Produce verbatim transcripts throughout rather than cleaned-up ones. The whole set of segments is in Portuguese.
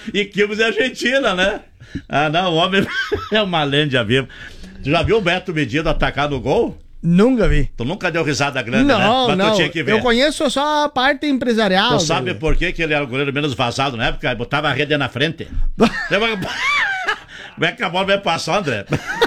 E Quilmes é Argentina, né? Ah, não, o homem é uma lenda viva. Tu já viu o Beto Medina atacar no gol? Nunca vi. Tu nunca deu risada grande, não, né? Mas não. tu tinha que ver. Eu conheço só a parte empresarial. Tu sabe por que, que ele era o goleiro menos vazado na época? Botava a rede na frente. Como é que a bola vai passar, André?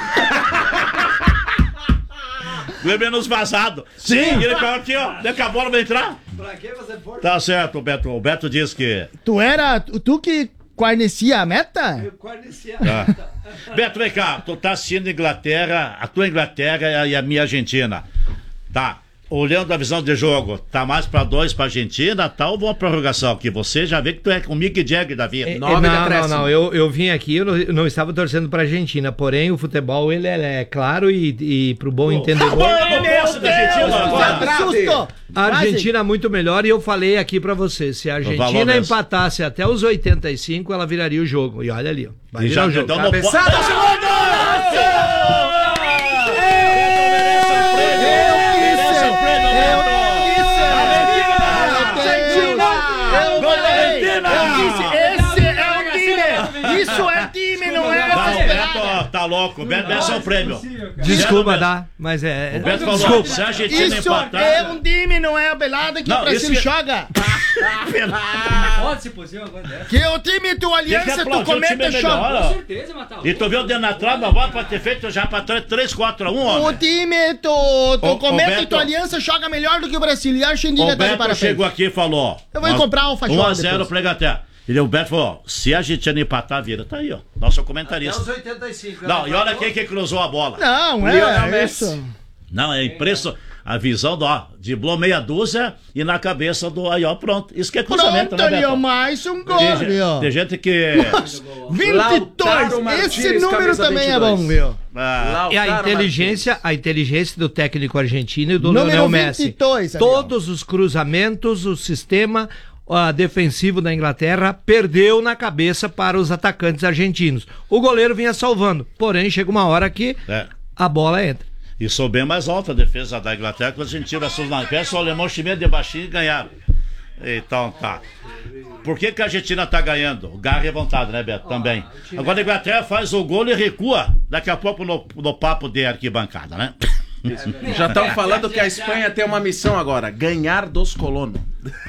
Goleiro menos vazado. Sim. Sim, ele pegou aqui, ó. Como é que a bola vai entrar? Pra que fazer força? Tá certo, o Beto. O Beto diz que... Tu era... Tu que guarnecia a meta? Eu guarnecia. Tá. Beto, vem cá. Tu tá assistindo Inglaterra, a tua Inglaterra e a minha Argentina. Tá. Olhando a visão de jogo, tá mais pra dois pra Argentina, tá, ou uma prorrogação? Que você já vê que tu é com o Mick Jagger da vida. É, não, não, não, eu, eu vim aqui, eu não, eu não estava torcendo pra Argentina, porém o futebol, ele é, é claro e, e pro bom entendedor... Oh, meu Deus, da Argentina agora. Susto! A Argentina é muito melhor e eu falei aqui pra você, se a Argentina empatasse até os oitenta e cinco, ela viraria o jogo. E olha ali, ó. Vai E virar já o jogo. deu no po- Isso é time, não é Não, o desesperada. Beto tá louco, o Beto merece um prêmio. Desculpa, dá, mas é... O Beto falou, Desculpa. se a Argentina Isso empatar... é um time, não é a belada que Não, o Brasil isso que- joga. Pode se possível agora dessa. Que o time do Aliança tu aplaudir, o time comenta é melhor, joga. ó. Com certeza, Matal. E tu viu o dedo na trave, a bola pode ter feito já pra três, quatro a um, O homem. time do, Ô, do ô, cometa e Beto. do Aliança joga melhor do que o Brasil. E a Argentina O tá de Beto parabéns. chegou aqui e falou... Eu vou ir comprar alfajor um a zero depois. pra Inglaterra. E o Beto falou, se a Argentina empatar, vira. Tá aí, ó, nosso comentarista. Até os oitenta e cinco. Não, e olha quem que cruzou a bola. Não, Lionel é Messi. isso. Não, é impressionante. A visão do, ó, driblou meia dúzia e na cabeça do... Aí, ó, pronto. Isso que é cruzamento, Pronto, né, ali, ó, Beto? mais um gol, Tem, ali, ó. tem gente que... vinte e Lautaro dois, Martínez, esse número camisa também vinte e é dois. bom, viu? Ah, E a inteligência, a inteligência do técnico argentino e do Número Lionel Messi. vinte e dois, ali, ó. Todos os cruzamentos, o sistema ah, defensivo da Inglaterra perdeu na cabeça para os atacantes argentinos. O goleiro vinha salvando, porém chega uma hora que é. a bola entra. E sou bem mais alta a defesa da Inglaterra que a Argentina. Seus na peça, o alemão chimento de baixinho e ganharam. Então tá. Por que, que a Argentina tá ganhando? Garra e vontade, né, Beto? Também. Agora a Inglaterra faz o gol e recua. Daqui a pouco no, no papo de arquibancada, né? Já estão falando que a Espanha tem uma missão agora: ganhar dos colonos.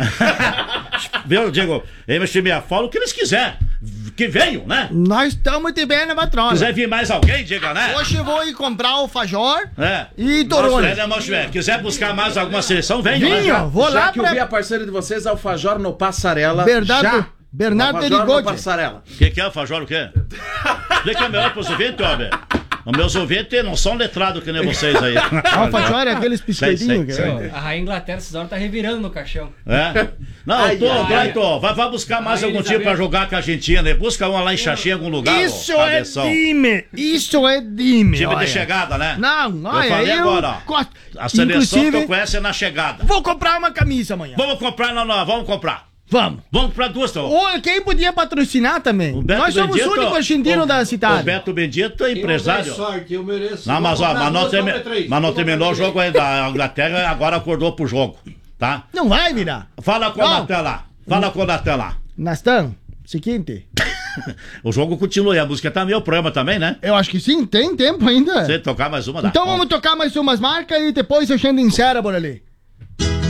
Viu, Diego? Ei, meu time, fala o que eles quiserem. Que venham, né? Nós estamos de bem na patrona. Quiser vir mais alguém, diga, né? Hoje eu vou ir comprar alfajor É. e Torone. É, né, moço, velho? Quiser buscar mais alguma seleção, venham. Vinho, né? vou Já lá que eu vi pra... a parceira de vocês, Alfajor no Passarela. Bernardo- já. Bernardo Alfajor no Erigode. Passarela. O que, que é, Alfajor, o quê? Explica melhor pros ouvintes, homem. Os meus ouvintes não são letrados que nem vocês aí. Alfajor é aqueles biscoitinhos. Sei, sei, que- sei. A Rainha Inglaterra essas horas tá revirando no caixão. É? Não, Ai, tô, ai, vai, ai. tô, vai, vai buscar mais Ai, algum time Elizabeth. pra jogar com a Argentina. Né? Busca uma lá em Xaxim, em algum lugar. Isso ô, é cabeção. time! Isso é time! Time olha. de chegada, né? Não, olha, eu falei agora, ó. gosto. A seleção que Inclusive, tu conhece é na chegada. vou comprar uma camisa amanhã. Vamos comprar, não, não, vamos comprar. Vamos. Vamos comprar duas, então. Ou quem podia patrocinar também? O Beto Nós somos Bendito, o único argentino o- da O cidade. Beto Bendito é empresário. sorte, eu mereço. Não, mas, ó, mas, não, termi- mas não terminou o jogo. jogo ainda. A Inglaterra agora acordou pro jogo, tá? Não vai virar. Fala com o Não. Natan lá. Fala com o Natan lá. Nastão, seguinte. O jogo continua e a música tá meio programa também, né? Eu acho que sim, tem tempo ainda. Se tocar mais uma, dá. Então vamos tocar mais umas marcas e depois a gente encerra por ali.